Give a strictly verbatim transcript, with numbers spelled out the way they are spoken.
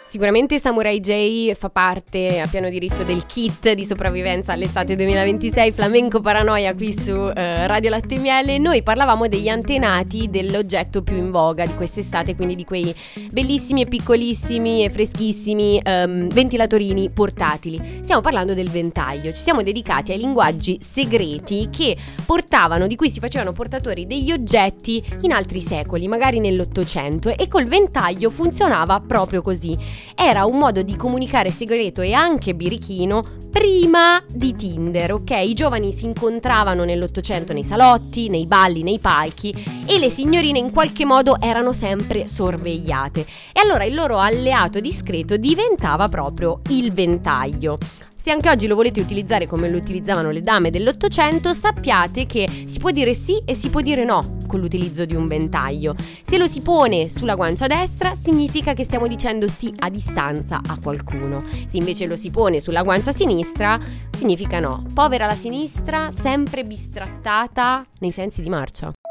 Sicuramente Samurai J fa parte a pieno diritto del kit di sopravvivenza all'estate duemilaventisei, Flamenco Paranoia qui su eh, Radio Latte e Miele. Noi parlavamo degli antenati dell'oggetto più in voga di quest'estate, quindi di quei bellissimi e piccolissimi e freschissimi um, ventilatorini portatili. Stiamo parlando del ventaglio. Ci siamo dedicati ai linguaggi segreti che portavano, di cui si facevano portatori degli oggetti in altri secoli, magari nell'Ottocento, e col ventaglio funzionava proprio così. Era un modo di comunicare segreto e anche birichino prima di Tinder, ok? I giovani si incontravano nell'Ottocento nei salotti, nei balli, nei palchi, e le signorine in qualche modo erano sempre sorvegliate. E allora il loro alleato discreto diventava proprio il ventaglio. Se anche oggi lo volete utilizzare come lo utilizzavano le dame dell'Ottocento, sappiate che si può dire sì e si può dire no con l'utilizzo di un ventaglio. Se lo si pone sulla guancia destra, significa che stiamo dicendo sì a distanza a qualcuno. Se invece lo si pone sulla guancia sinistra, significa no. Povera la sinistra, sempre bistrattata nei sensi di marcia.